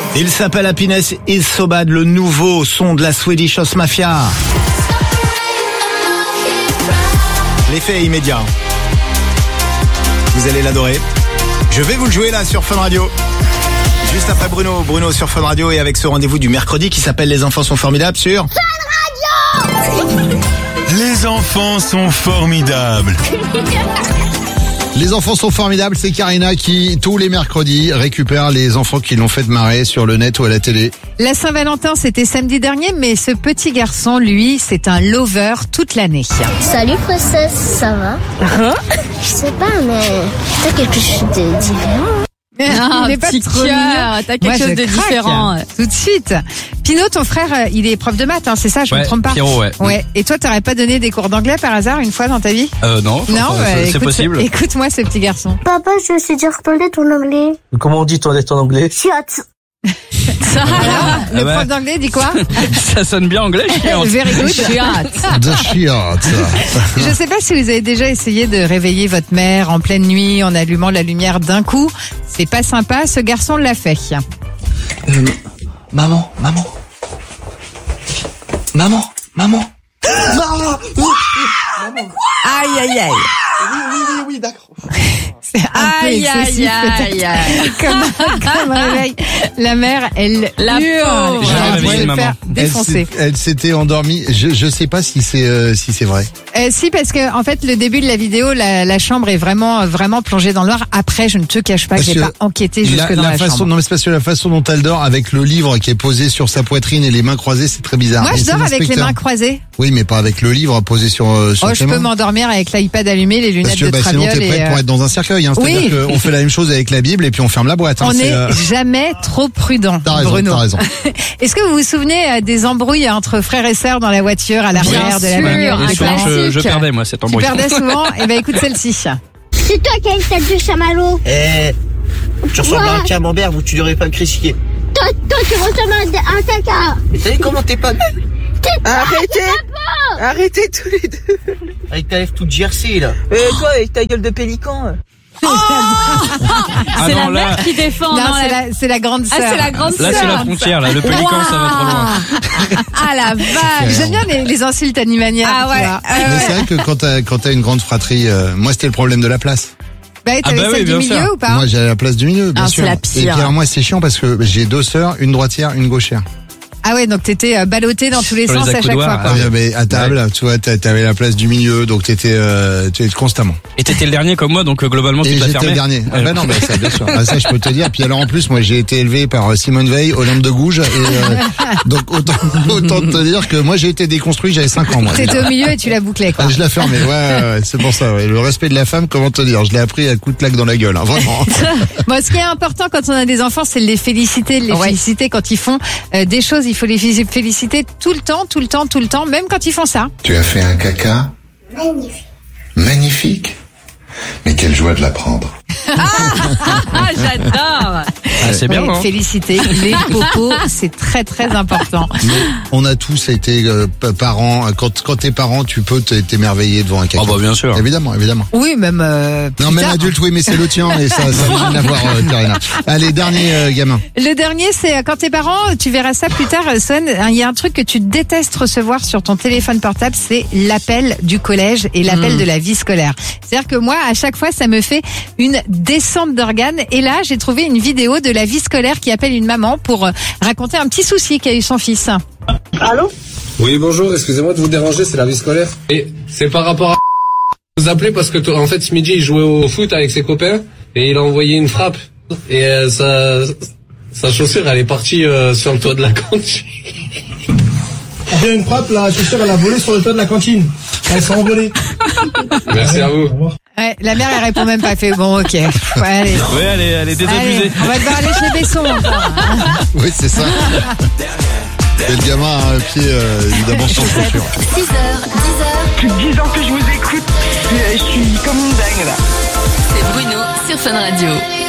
Il s'appelle Happiness is so bad, le nouveau son de la Swedish House Mafia. L'effet est immédiat. Vous allez l'adorer. Je vais vous le jouer là sur Fun Radio. Juste après Bruno sur Fun Radio et avec ce rendez-vous du mercredi qui s'appelle Les enfants sont formidables sur Fun Radio. Les enfants sont formidables. Les enfants sont formidables, c'est Karina qui, tous les mercredis, récupère les enfants qui l'ont fait marrer sur le net ou à la télé. La Saint-Valentin, c'était samedi dernier, mais ce petit garçon, lui, c'est un lover toute l'année. Salut princesse, ça va? Je sais pas, mais t'as quelque chose de différent. Il est pas trop mignon. T'as quelque chose de différent. Tout de suite. Pinot, ton frère, il est prof de maths, hein, c'est ça, je me trompe pas? Pierrot, ouais. Et toi, t'aurais pas donné des cours d'anglais par hasard une fois dans ta vie? Non, c'est possible. Écoute-moi ce petit garçon. Papa, je sais dire toilette en anglais. Comment on dit toilette en anglais? Shit. Alors, le prof d'anglais dit quoi? Ça sonne bien anglais, chiant. Very good. De chiot. Je sais pas si vous avez déjà essayé de réveiller votre mère en pleine nuit en allumant la lumière d'un coup. C'est pas sympa, ce garçon l'a fait. Maman. Aïe. Oui, d'accord. C'est aïe. Comme un réveil. La mère, elle hurle. Réveillé maman. Faire défoncer. Elle s'était endormie. Je sais pas si c'est vrai. Si, parce que en fait, le début de la vidéo, la chambre est vraiment plongée dans le noir. Après, je ne te cache pas que j'ai pas enquêté jusque dans la chambre. Non, mais c'est parce que la façon dont elle dort avec le livre qui est posé sur sa poitrine et les mains croisées, c'est très bizarre. Moi, je dors avec les mains croisées. Oui, mais pas avec le livre posé sur tes mains. Je peux m'endormir avec l'iPad allumé, les lunettes de traviole. Sinon, t'es prête pour être dans un cercueil. C'est-à-dire qu'on fait la même chose avec la Bible et puis on ferme la boîte. On n'est jamais trop prudent, Bruno. T'as raison. Est-ce que vous vous souvenez des embrouilles entre frères et sœurs dans la voiture, à l'arrière de la bagnole? Je perdais, moi, cette embrouille. Tu perdais souvent? Eh ben, écoute celle-ci. C'est toi qui as une tête de chamallow. Tu ressembles à un camembert, vous tu devrais pas me critiquer. Toi, tu ressembles à un caca. Mais t'as vu comment t'es pas belle? Arrêtez tous les deux. Avec ta lèvre toute gercée là. Toi avec ta gueule de pélican. C'est la mère qui défend. Non, c'est la grande sœur. C'est la grande sœur. Là, c'est la frontière, là. Le pélican, ça va trop loin. Ah, la vache. J'aime bien les insultes animalières. Ah ouais. Mais c'est vrai que quand t'as une grande fratrie, moi, c'était le problème de la place. T'avais celle du milieu ou pas? Moi, j'avais la place du milieu, bien sûr. C'est la pire. Et puis, alors, moi, c'est chiant parce que j'ai 2 sœurs, une droitière, une gauchère. Ah ouais, donc t'étais ballotté dans tous les Sur sens les à chaque fois, quoi. Mais à table, tu vois, t'avais la place du milieu, donc t'étais constamment. Et t'étais le dernier comme moi, donc globalement, tu Et t'as j'étais fermé. le dernier. Ah bah non, bah ça, bien sûr. Ah, ça, je peux te dire. Puis alors, en plus, moi, j'ai été élevé par Simone Veil, Olympe de Gouges, et donc autant te dire que moi, j'ai été déconstruit, j'avais 5 ans, moi. T'étais au milieu et tu l'as bouclé, quoi. Je l'ai fermé, ouais, c'est pour ça, ouais. Le respect de la femme, comment te dire, je l'ai appris à coups de claque dans la gueule, hein, vraiment. Bon, ce qui est important quand on a des enfants, c'est de les féliciter, féliciter quand ils font des choses, il faut les féliciter tout le temps, même quand ils font ça. Tu as fait un caca? Magnifique. Mais quelle joie de l'apprendre. J'adore. C'est bien, hein. Féliciter les popos, c'est très très important. Mais on a tous été parents. Quand t'es parent, tu peux t'émerveiller devant un caca. Ah bah bien sûr. Évidemment. Oui, même Non, même adulte, oui, mais c'est le tien et ça n'a rien à voir, Karina. Allez, dernier gamin. Le dernier, c'est quand t'es parent, tu verras ça plus tard, Swan. Il y a un truc que tu détestes recevoir sur ton téléphone portable, c'est l'appel du collège et l'appel de la vie scolaire. C'est-à-dire que moi, à chaque fois, ça me fait une descente d'organes. Et là, j'ai trouvé une vidéo de la vie scolaire qui appelle une maman pour raconter un petit souci qu'a eu son fils. Allô? Oui, bonjour, excusez-moi de vous déranger, c'est la vie scolaire. Et c'est par rapport à... Vous appelez parce que, en fait, ce midi, il jouait au foot avec ses copains et il a envoyé une frappe. Et sa chaussure, elle est partie sur le toit de la cantine. Il y a une frappe, la chaussure, elle a volé sur le toit de la cantine. Elle s'est envolée. Merci à vous. Ouais, la mère, elle répond même pas. Fait bon, ok. Ouais, allez. Oui, elle est désabusée. Allez, on va devoir aller chez Besson encore. Oui, c'est ça. Et le gamin a un pied, évidemment, sans chaussure. 6h, 10h. Plus de 10 ans que je vous écoute. Je suis comme une dingue, là. C'est Bruno sur Fun Radio.